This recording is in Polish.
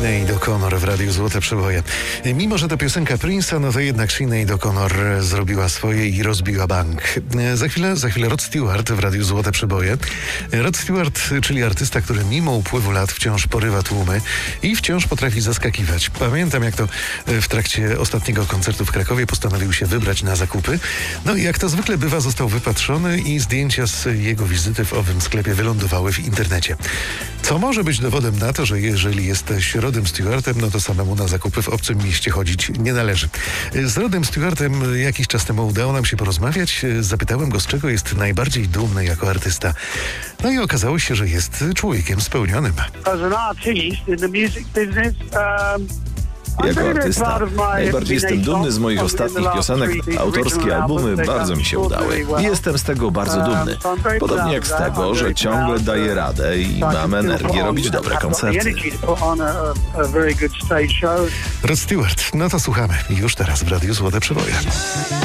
Sinead O'Connor w Radiu Złote Przeboje. Mimo że to piosenka Prince'a, no to jednak Sinead O'Connor zrobiła swoje i rozbiła bank. Za chwilę Rod Stewart w Radiu Złote Przeboje. Rod Stewart, czyli artysta, który mimo upływu lat wciąż porywa tłumy i wciąż potrafi zaskakiwać. Pamiętam, jak to w trakcie ostatniego koncertu w Krakowie postanowił się wybrać na zakupy. No i jak to zwykle bywa, został wypatrzony i zdjęcia z jego wizyty w owym sklepie wylądowały w internecie. Co może być dowodem na to, że jeżeli jesteś Rodem Stewartem, no to samemu na zakupy w obcym mieście chodzić nie należy. Z Rodem Stewartem jakiś czas temu udało nam się porozmawiać. Zapytałem go, z czego jest najbardziej dumny jako artysta. No i okazało się, że jest człowiekiem spełnionym. Jako artysta najbardziej jestem dumny z moich ostatnich piosenek. Autorskie albumy bardzo mi się udały. I jestem z tego bardzo dumny. Podobnie jak z tego, że ciągle daję radę i mam energię robić dobre koncerty. Rod Stewart, no to słuchamy już teraz w Radiu Złote Przeboje.